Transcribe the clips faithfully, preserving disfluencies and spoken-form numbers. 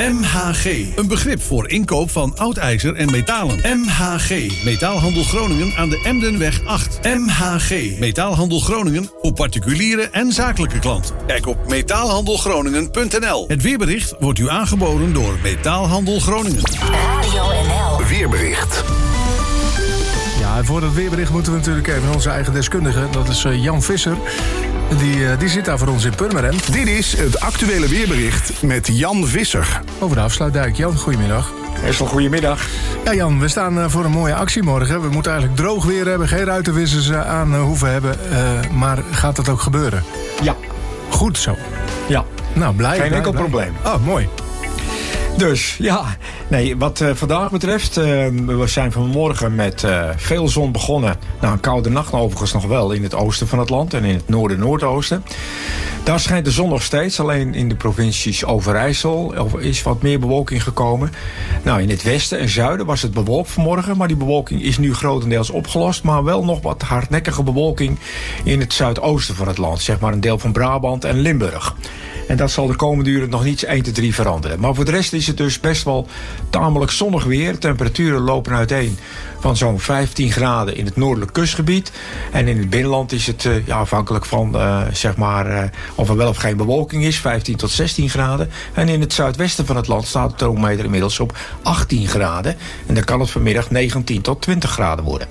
M H G, een begrip voor inkoop van oud ijzer en metalen. M H G, Metaalhandel Groningen aan de Emdenweg acht. M H G, Metaalhandel Groningen voor particuliere en zakelijke klanten. Kijk op metaalhandelgroningen punt n l. Het weerbericht wordt u aangeboden door Metaalhandel Groningen. Radio N L. Weerbericht. Ja, en voor dat weerbericht moeten we natuurlijk even onze eigen deskundige. Dat is uh, Jan Visser. Die, uh, die zit daar voor ons in Purmerend. Dit is het actuele weerbericht met Jan Visser. Over de afsluitdijk. Jan, goedemiddag. Eerst wel goedemiddag. Ja, Jan, we staan uh, voor een mooie actie morgen. We moeten eigenlijk droog weer hebben, geen ruitenwissers uh, aan uh, hoeven hebben. Uh, maar gaat dat ook gebeuren? Ja. Goed zo. Ja. Nou, blij. Geen blij, enkel blij. probleem. Oh, mooi. Dus, ja. Nee, wat uh, vandaag betreft, uh, we zijn vanmorgen met uh, veel zon begonnen. Nou, een koude nacht overigens nog wel in het oosten van het land en in het noorden-noordoosten. Daar schijnt de zon nog steeds, alleen in de provincies Overijssel is wat meer bewolking gekomen. Nou, in het westen en zuiden was het bewolkt vanmorgen, maar die bewolking is nu grotendeels opgelost. Maar wel nog wat hardnekkige bewolking in het zuidoosten van het land, zeg maar een deel van Brabant en Limburg. En dat zal de komende uren nog niet één tot drie veranderen. Maar voor de rest is het dus best wel tamelijk zonnig weer. Temperaturen lopen uiteen van zo'n vijftien graden in het noordelijk kustgebied. En in het binnenland is het uh, ja, afhankelijk van uh, zeg maar, uh, of er wel of geen bewolking is, vijftien tot zestien graden. En in het zuidwesten van het land staat de thermometer inmiddels op achttien graden. En dan kan het vanmiddag negentien tot twintig graden worden.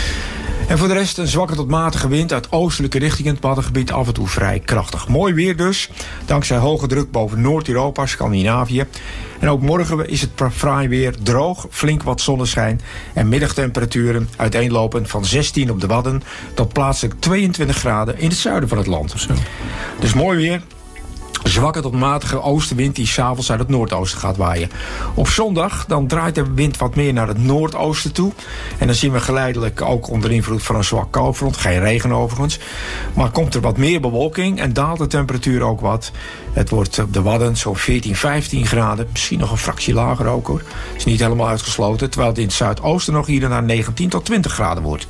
En voor de rest een zwakke tot matige wind uit oostelijke richting in het Waddengebied, af en toe vrij krachtig. Mooi weer dus, dankzij hoge druk boven Noord-Europa, Scandinavië. En ook morgen is het fraai weer, droog, flink wat zonneschijn en middagtemperaturen uiteenlopend van zestien op de Wadden tot plaatselijk tweeëntwintig graden in het zuiden van het land. Zo. Dus mooi weer. Zwakke tot matige oostenwind die s'avonds uit het noordoosten gaat waaien. Op zondag dan draait de wind wat meer naar het noordoosten toe. En dan zien we geleidelijk ook onder invloed van een zwak koufront. Geen regen overigens. Maar komt er wat meer bewolking en daalt de temperatuur ook wat. Het wordt op de Wadden zo'n veertien, vijftien graden. Misschien nog een fractie lager ook hoor. Is niet helemaal uitgesloten. Terwijl het in het zuidoosten nog hier en daar negentien tot twintig graden wordt.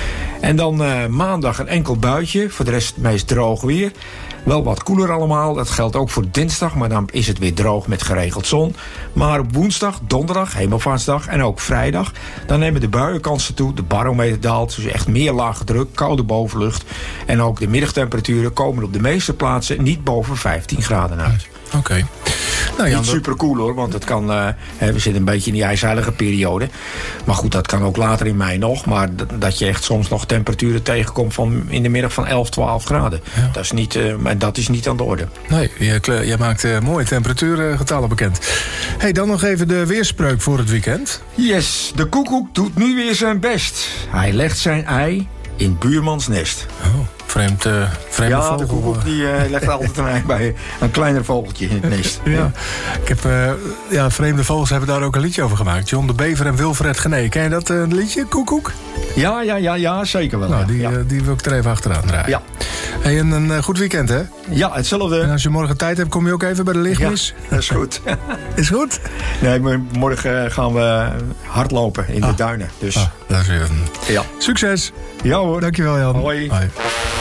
En dan uh, maandag een enkel buitje. Voor de rest het meest droog weer. Wel wat koeler allemaal. Dat geldt ook voor dinsdag. Maar dan is het weer droog met geregeld zon. Maar op woensdag, donderdag, hemelvaartsdag en ook vrijdag. Dan nemen de buienkansen toe. De barometer daalt. Dus echt meer lage druk. Koude bovenlucht. En ook de middagtemperaturen komen op de meeste plaatsen niet boven vijftien graden uit. Oké. Okay. Nou, Jan, niet super cool hoor, want het kan, uh, we zitten een beetje in die ijzeilige periode. Maar goed, dat kan ook later in mei nog. Maar d- dat je echt soms nog temperaturen tegenkomt van in de middag van elf, twaalf graden. Ja. Dat is niet, uh, maar dat is niet aan de orde. Nee, jij, jij maakt uh, mooie temperatuurgetallen bekend. Hey, dan nog even de weerspreuk voor het weekend. Yes, de koekoek doet nu weer zijn best. Hij legt zijn ei in buurmans nest. Oh. Vreemd, uh, vreemde ja, vogel. de koekoek die, uh, legt altijd een ei bij een kleiner vogeltje in het nest. Ja. Ja. Ik heb, uh, ja, vreemde vogels hebben daar ook een liedje over gemaakt. John de Bever en Wilfred Genee. Ken je dat uh, liedje, Koekoek? Ja, ja, ja, ja, zeker wel. Nou, ja. die, ja. uh, die wil ik er even achteraan draaien. Ja. Hey, en een uh, goed weekend, hè? Ja, hetzelfde. En als je morgen tijd hebt, kom je ook even bij de lichtmis? Ja, dat is goed. Is goed? Nee, maar morgen gaan we hardlopen in ah. de duinen. Dus. Ah, dat is weer een... Ja. Succes. Ja hoor. Dankjewel, Jan. Hoi. Hoi.